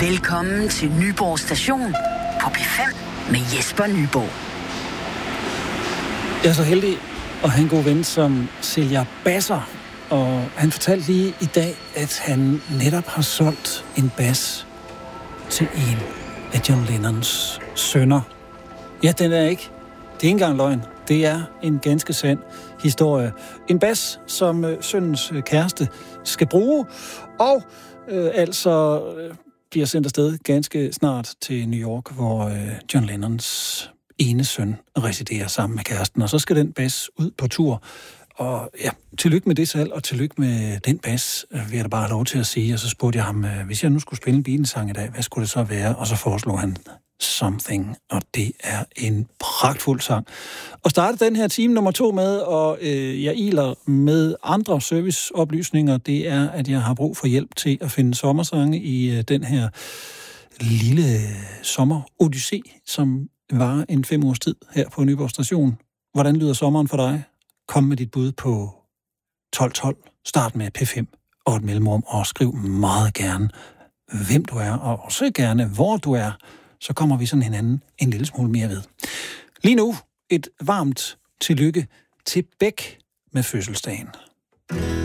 Velkommen til Nyborg Station på P5 med Jesper Nyborg. Jeg er så heldig at have en god ven, som sælger basser. Og han fortalte lige i dag, at han netop har solgt en bas til en af John Lennons sønner. Ja, det er ikke engang løgn. Det er en ganske sand historie. En bas, som sønnens kæreste skal bruge, og bliver sendt afsted ganske snart til New York, hvor John Lennons ene søn residerer sammen med kæresten. Og så skal den bas ud på tur. Og ja, tillykke med det salg, og tillykke med den bas, vil jeg da bare have lov til at sige. Og så spurgte jeg ham, hvis jeg nu skulle spille en Beatles-sang i dag, hvad skulle det så være? Og så foreslog han Something, og det er en pragtfuld sang. Og starte den her time nummer 2 med, og jeg iler med andre serviceoplysninger, det er, at jeg har brug for hjælp til at finde sommersange i den her lille sommer-odyssé, som var en 5 ugers tid her på Nyborg Station. Hvordan lyder sommeren for dig? Kom med dit bud på 1212. Start med P5 og et mellemrum, og skriv meget gerne, hvem du er, og også gerne, hvor du er. Så kommer vi sådan hinanden en lille smule mere ved. Lige nu et varmt tillykke til Bæk med fødselsdagen.